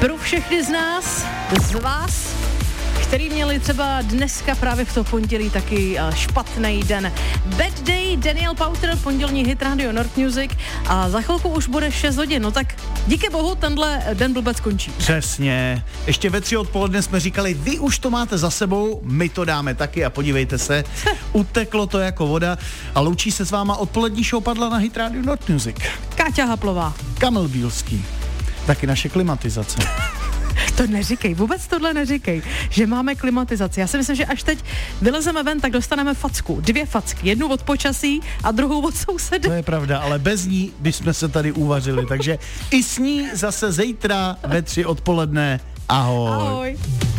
Pro všechny z vás, který měli třeba dneska právě v to pondělí taky špatný den. Bad Day, Daniel Powter, pondělní hit Radio North Music a za chvilku už bude 6 hodin, no tak díky bohu tenhle den blbec končí. Přesně. Ještě ve 3 odpoledne jsme říkali, vy už to máte za sebou, my to dáme taky a podívejte se, uteklo to jako voda a loučí se s váma odpolední show Padla na hit Radio North Music. Káťa Haplová. Kamil Bílský. Taky naše klimatizace. To neříkej, vůbec tohle neříkej, že máme klimatizaci. Já si myslím, že až teď vylezeme ven, tak dostaneme facku. 2 facky, jednu od počasí a druhou od sousedů. To je pravda, ale bez ní bychom se tady uvařili, takže i s ní zase zítra ve 3 odpoledne. Ahoj. Ahoj.